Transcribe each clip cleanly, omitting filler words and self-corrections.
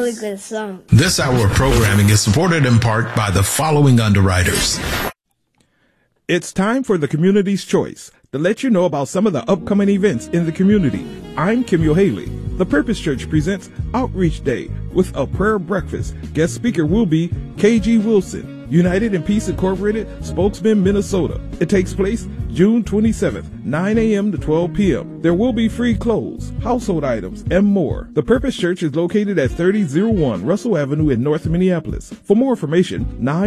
really good song. This hour of programming is supported in part by the following underwriters. It's time for the Community's Choice to let you know about some of the upcoming events in the community. I'm Kim Haley. The Purpose Church presents Outreach Day with a prayer breakfast. Guest speaker will be K.G. Wilson, United in Peace Incorporated, spokesman, Minnesota. It takes place June 27th, 9 a.m. to 12 p.m. There will be free clothes, household items, and more. The Purpose Church is located at 3001 Russell Avenue in North Minneapolis. For more information,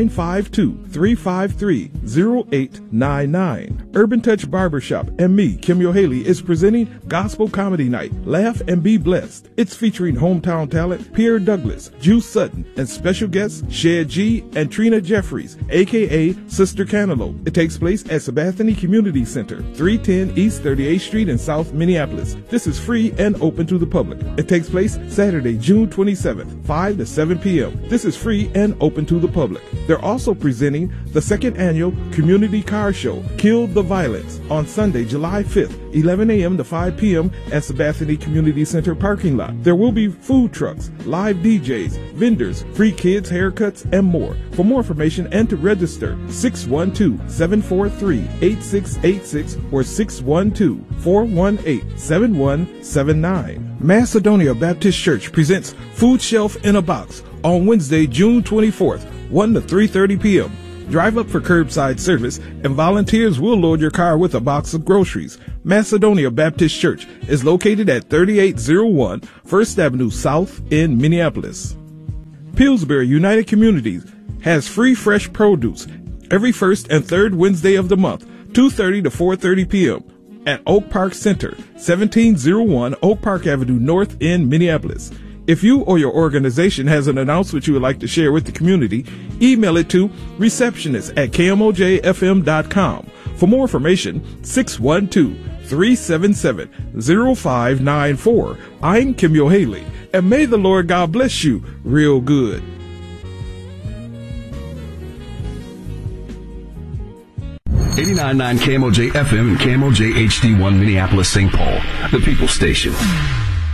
952-353-0899. Urban Touch Barbershop and me, Kim Haley, is presenting Gospel Comedy Night. Laugh and be blessed. It's featuring hometown talent Pierre Douglas, Juice Sutton, and special guests Shed G and Trina Jeffries, a.k.a. Sister Cantaloupe. It takes place at Sabathany Community Center, 310 East 38th Street in South Minneapolis. This is free and open to the public. It takes place Saturday, June 27th, 5 to 7 p.m. This is free and open to the public. They're also presenting the second annual Community Car Show, Kill the Violence, on Sunday, July 5th, 11 a.m. to 5 p.m. at Sabathany Community Center parking lot. There will be food trucks, live DJs, vendors, free kids haircuts, and more. For more information and to register, 612-743-8686 or 612-418-7179. Macedonia Baptist Church presents Food Shelf in a Box on Wednesday, June 24th, 1 to 3:30 p.m. Drive up for curbside service, and volunteers will load your car with a box of groceries. Macedonia Baptist Church is located at 3801 First Avenue South in Minneapolis. Pillsbury United Communities has free fresh produce every first and third Wednesday of the month, 2:30 to 4:30 p.m. at Oak Park Center, 1701 Oak Park Avenue North in Minneapolis. If you or your organization has an announcement you would like to share with the community, email it to receptionist@kmojfm.com. For more information, 612-377-0594. I'm Kim Haley, and may the Lord God bless you real good. '89.9 KMOJ FM and KMOJ HD1 Minneapolis, St. Paul, the People Station.